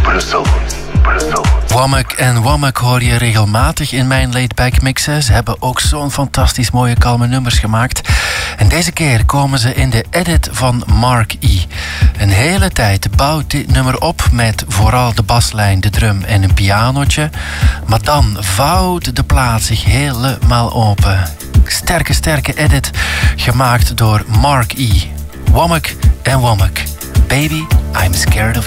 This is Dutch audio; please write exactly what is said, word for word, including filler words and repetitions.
Brussel. Brussel. Womack en Womack hoor je regelmatig in mijn laidback mixen. Ze hebben ook zo'n fantastisch mooie kalme nummers gemaakt. En deze keer komen ze in de edit van Mark E. Een hele tijd bouwt dit nummer op met vooral de baslijn, de drum en een pianotje. Maar dan vouwt de plaat zich helemaal open. Sterke, sterke edit gemaakt door Mark E. Womack en Womack. Baby, I'm scared of